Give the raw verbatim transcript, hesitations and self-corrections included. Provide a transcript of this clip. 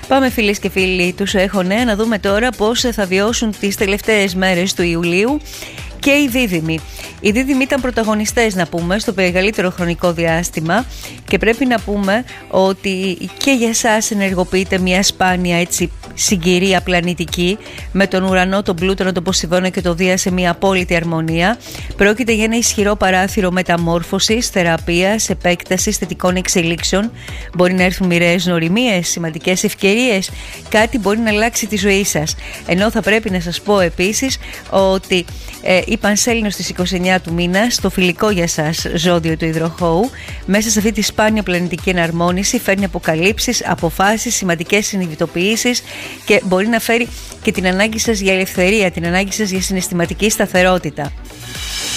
Πάμε φίλες και φίλοι, τους έχω νέα να δούμε τώρα πώς θα βιώσουν τις τελευταίες μέρες του Ιουλίου και οι δίδυμοι. Οι δίδυμοι ήταν πρωταγωνιστές, να πούμε, στο μεγαλύτερο χρονικό διάστημα και πρέπει να πούμε ότι και για εσάς ενεργοποιείται μια σπάνια έτσι συγκυρία πλανητική με τον ουρανό, τον Πλούτονα, τον Ποσειδώνα και το Δία σε μια απόλυτη αρμονία. Πρόκειται για ένα ισχυρό παράθυρο μεταμόρφωσης, θεραπείας, επέκτασης, θετικών εξελίξεων. Μπορεί να έρθουν μοιραίες νοημίες, σημαντικές ευκαιρίες, κάτι μπορεί να αλλάξει τη ζωή σας. Ενώ θα πρέπει να σας πω επίσης ότι ε, η Πανσέλινος στις είκοσι εννέα του μήνα, στο φιλικό για σας ζώδιο του υδροχόου, μέσα σε αυτή τη σπάνια πλανητική εναρμόνιση φέρνει αποκαλύψεις, αποφάσεις, σημαντικές συνειδητοποιήσεις και μπορεί να φέρει και την ανάγκη σας για ελευθερία, την ανάγκη σας για συναισθηματική σταθερότητα.